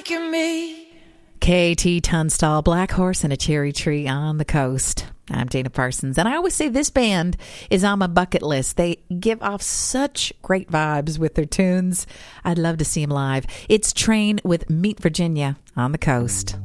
making me. KT Tunstall, Black Horse and a Cherry Tree on the Coast. I'm Dana Parsons, and I always say this band is on my bucket list. They give off such great vibes with their tunes. I'd love to see them live. It's Train with Meet Virginia on the Coast.